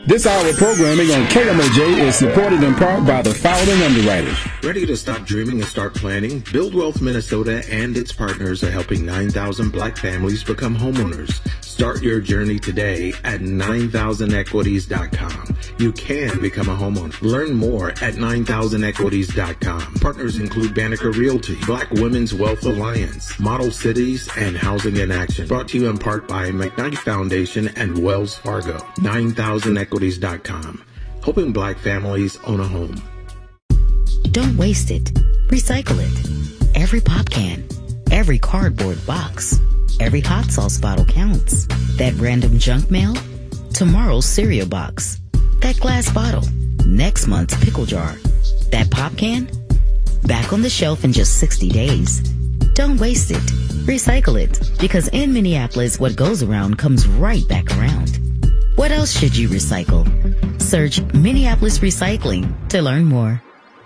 This hour of programming on KMOJ is supported in part by the following underwriters. Ready to stop dreaming and start planning? Build Wealth Minnesota and its partners are helping 9,000 Black families become homeowners. Start your journey today at 9000equities.com. You can become a homeowner. Learn more at 9000equities.com. Partners include Banneker Realty, Black Women's Wealth Alliance, Model Cities, and Housing in Action. Brought to you in part by McKnight Foundation and Wells Fargo. 9000equities.com. Helping Black families own a home. Don't waste it. Recycle it. Every pop can, every cardboard box, every hot sauce bottle counts. That random junk mail, tomorrow's cereal box. That glass bottle, next month's pickle jar. That pop can, back on the shelf in just 60 days. Don't waste it. Recycle it. Because in Minneapolis, what goes around comes right back around. What else should you recycle? Search Minneapolis Recycling to learn more.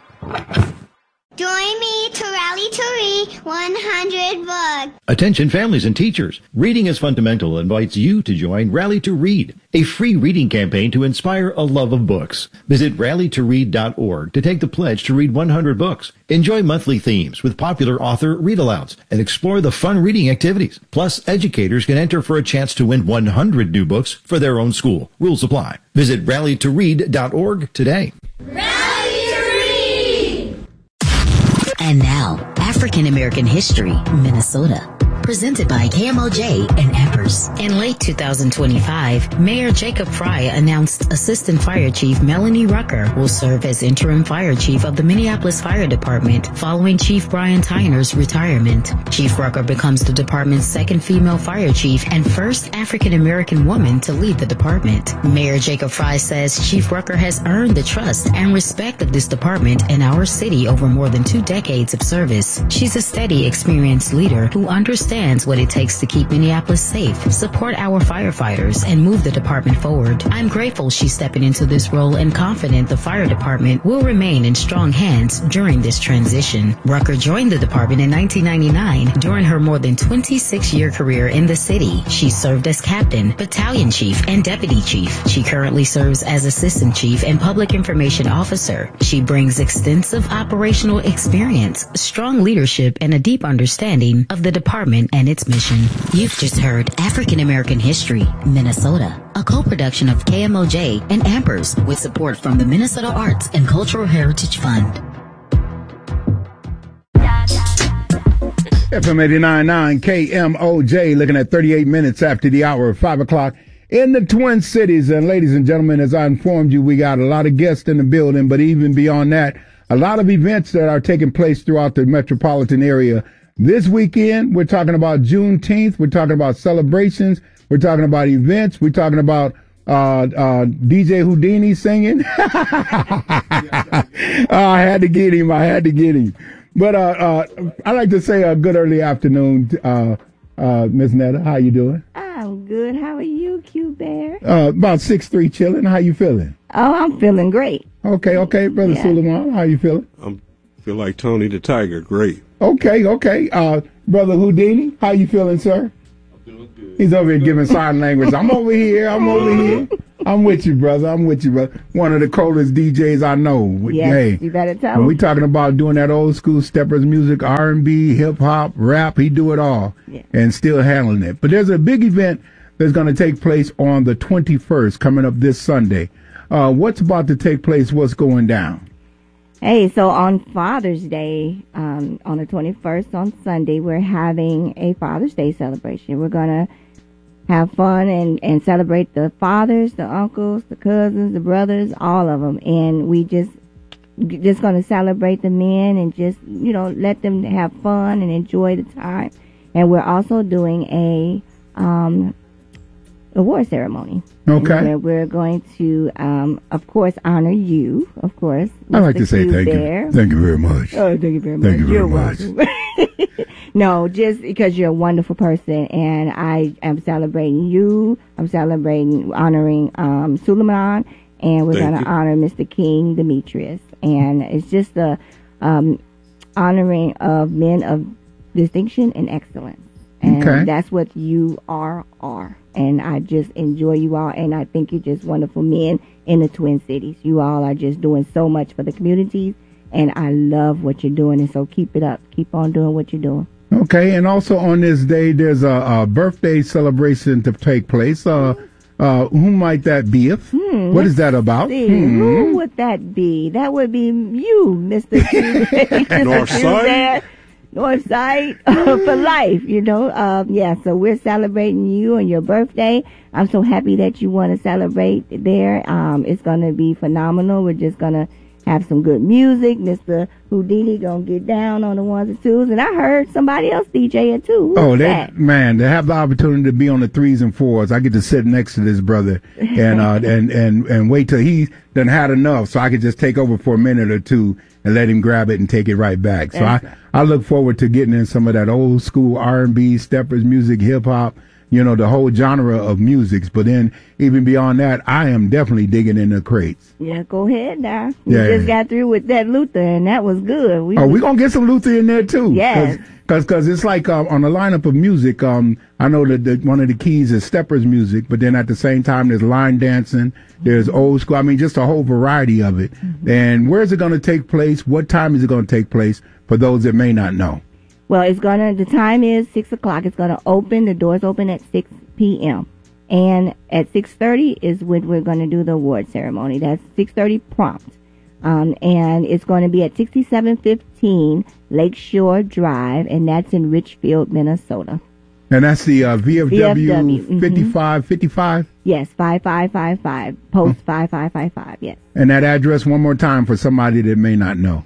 Join me to rally to read 100 books. Attention families and teachers. Reading is Fundamental invites you to join Rally to Read, a free reading campaign to inspire a love of books. Visit rallytoread.org to take the pledge to read 100 books. Enjoy monthly themes with popular author read-alouds and explore the fun reading activities. Plus, educators can enter for a chance to win 100 new books for their own school. Rules apply. Visit rallytoread.org today. And now, African American History, Minnesota. Presented by KMOJ and Empress. In late 2025, Mayor Jacob Fry announced Assistant Fire Chief Melanie Rucker will serve as interim fire chief of the Minneapolis Fire Department following Chief Brian Tyner's retirement. Chief Rucker becomes the department's second female fire chief and first African American woman to lead the department. Mayor Jacob Fry says Chief Rucker has earned the trust and respect of this department and our city over more than 2 decades of service. She's a steady, experienced leader who understands what it takes to keep Minneapolis safe, support our firefighters, and move the department forward. I'm grateful she's stepping into this role and confident the fire department will remain in strong hands during this transition. Rucker joined the department in 1999 during her more than 26-year career in the city. She served as captain, battalion chief, and deputy chief. She currently serves as assistant chief and public information officer. She brings extensive operational experience, strong leadership, and a deep understanding of the department and its mission. You've just heard African American History, Minnesota, a co-production of KMOJ and Ampers with support from the Minnesota Arts and Cultural Heritage Fund. FM 89.9 KMOJ, looking at 38 minutes after the hour of 5 o'clock in the Twin Cities. And ladies and gentlemen, as I informed you, we got a lot of guests in the building, but even beyond that, a lot of events that are taking place throughout the metropolitan area. This weekend, we're talking about Juneteenth. We're talking about celebrations. We're talking about events. We're talking about DJ Houdini singing. I had to get him. But I'd like to say a good early afternoon, Miss Netta. How you doing? I'm good. How are you, Q Bear? About 6'3", chilling. How you feeling? Oh, I'm feeling great. Okay, Brother Suleiman, how you feeling? I feel like Tony the Tiger. Great. Okay. Brother Houdini, how you feeling, sir? I'm doing good. He's over here giving sign language. I'm over here. I'm with you, brother. One of the coldest DJs I know. Yes, hey, you better tell when him. we talking about doing that old school steppers music, R&B, hip hop, rap, he do it all and still handling it. But there's a big event that's going to take place on the 21st, coming up this Sunday. What's about to take place? What's going down? Hey, so on Father's Day, on the 21st, on Sunday, we're having a Father's Day celebration. We're going to have fun and celebrate the fathers, the uncles, the cousins, the brothers, all of them. And we just going to celebrate the men and just, let them have fun and enjoy the time. And we're also doing a award ceremony. Okay. We're going to, of course, honor you, of course. I'd like to say thank you. Thank you very much. Oh, thank you very much. Thank you very much. Welcome. No, just because you're a wonderful person, and I am celebrating you. I'm honoring Suleiman, and we're going to honor Mr. King Demetrius. And it's just the honoring of men of distinction and excellence. And that's what you are. and I just enjoy you all, and I think you're just wonderful men in the Twin Cities. You all are just doing so much for the communities, and I love what you're doing, and so keep it up. Keep on doing what you're doing. Okay, and also on this day, there's a birthday celebration to take place. Who might that be? What is that about? Who would that be? That would be you, Mr. Northside. Northside for life, you know. Yeah, so we're celebrating you on your birthday. I'm so happy that you want to celebrate there. It's going to be phenomenal. We're just going to have some good music. Mr. Houdini going to get down on the ones and twos. And I heard somebody else DJ it too. They have the opportunity to be on the 3s and 4s. I get to sit next to this brother and wait till he done had enough so I could just take over for a minute or two and let him grab it and take it right back. So I look forward to getting in some of that old school R&B, steppers music, hip hop, you know, the whole genre of musics. But then even beyond that, I am definitely digging in the crates. Yeah, go ahead now. We just got through with that Luther, and that was good. We're going to get some Luther in there, too. Yes. Because it's like on the lineup of music, I know that one of the keys is steppers music, but then at the same time, there's line dancing, there's old school. I mean, just a whole variety of it. Mm-hmm. And where is it going to take place? What time is it going to take place for those that may not know? Well, the time is 6 o'clock. It's going to open. The doors open at 6 p.m. And at 6:30 is when we're going to do the award ceremony. That's 6:30 prompt. And it's going to be at 6715 Lakeshore Drive, and that's in Richfield, Minnesota. And that's the VFW 5555? Yes, 5555. Post 5555, yes. And that address one more time for somebody that may not know.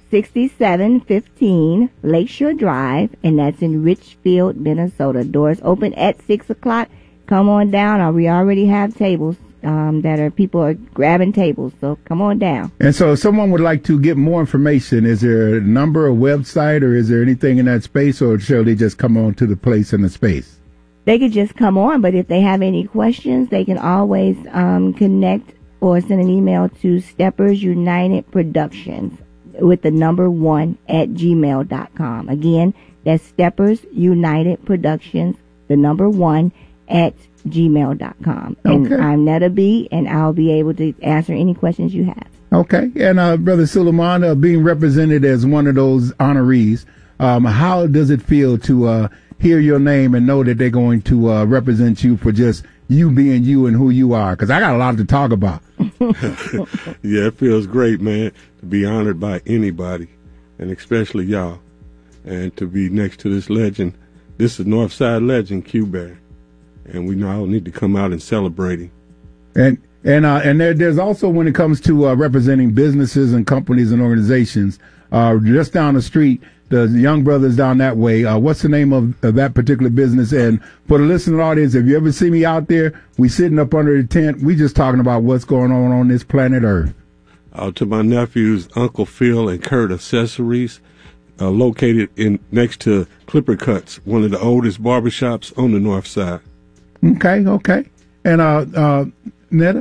6715 Lakeshore Drive, and that's in Richfield, Minnesota. Doors open at 6 o'clock. Come on down. We already have tables. People are grabbing tables, so come on down. And so if someone would like to get more information, is there a number, a website, or is there anything in that space, or shall they just come on to the place in the space? They could just come on, but if they have any questions, they can always connect or send an email to Steppers United Productions with the number 1 at gmail.com. Again, that's Steppers United Productions, the number 1 at gmail.com. And I'm Netta B, and I'll be able to answer any questions you have. Okay. And Brother Suleiman, being represented as one of those honorees, how does it feel to hear your name and know that they're going to represent you for just you being you and who you are? Because I got a lot to talk about. Yeah, it feels great, man, to be honored by anybody, and especially y'all, and to be next to this legend. This is Northside legend, Q-Bear. And we now need to come out and celebrate him. And there's also, when it comes to representing businesses and companies and organizations, just down the street, the young brothers down that way. What's the name of that particular business? And for the listening audience, if you ever see me out there, we sitting up under the tent. We just talking about what's going on this planet Earth. To my nephews, Uncle Phil and Kurt Accessories, located next to Clipper Cuts, one of the oldest barbershops on the north side. Okay. And Netta,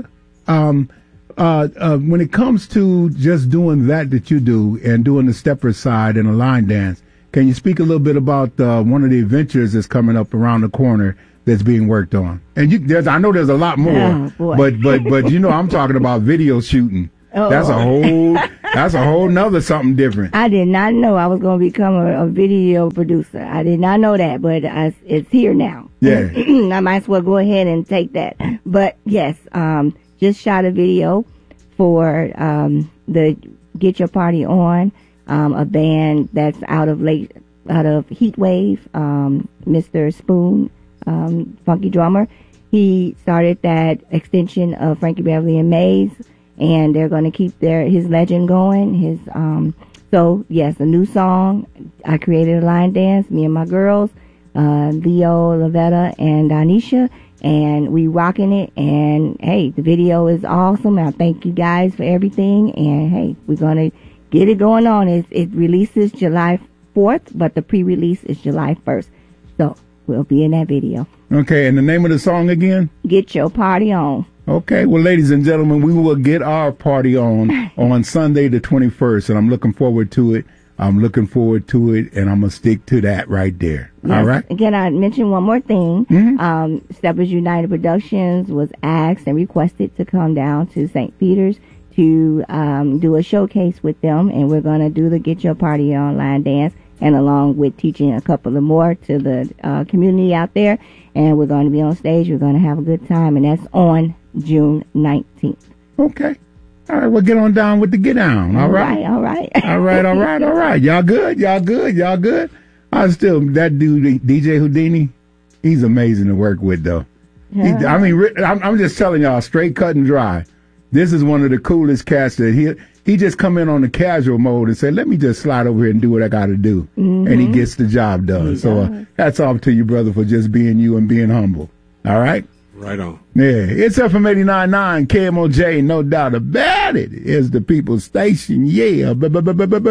when it comes to just doing that you do and doing the stepper side and the line dance, can you speak a little bit about one of the adventures that's coming up around the corner that's being worked on? And I know there's a lot more, but you know I'm talking about video shooting. That's a whole nother something different. I did not know I was going to become a video producer. I did not know that, but it's here now. Yeah. I might as well go ahead and take that. But yes, just shot a video for the Get Your Party On, a band that's out of Heatwave, Mr. Spoon, funky drummer. He started that extension of Frankie Beverly and Mays. And they're going to keep his legend going. So yes, a new song. I created a line dance, me and my girls, Leo, Lavetta, and Anisha, and we rocking it. And hey, the video is awesome. I thank you guys for everything. And hey, we're going to get it going on. It releases July 4th, but the pre-release is July 1st. So we'll be in that video. Okay, and the name of the song again? Get Your Party On. Okay, well, ladies and gentlemen, we will get our party on Sunday the 21st, and I'm looking forward to it. I'm looking forward to it, and I'm going to stick to that right there. Yes. All right? Again, I mentioned one more thing. Steppers United Productions was asked and requested to come down to St. Peter's to do a showcase with them, and we're going to do the Get Your Party Online dance, and along with teaching a couple of more to the community out there. And we're going to be on stage. We're going to have a good time, and that's on June 19th. Okay. All right, we'll get on down with the get down. All right. All right. All right. Y'all good? That dude, DJ Houdini, he's amazing to work with, though. I'm just telling y'all, straight cut and dry. This is one of the coolest cats that he just come in on the casual mode and say, let me just slide over here and do what I got to do. And he gets the job done. So hats off to you, brother, for just being you and being humble. All right? Right on. Yeah, it's FM 89.9 KMOJ, no doubt about it. It's the people's station. Yeah.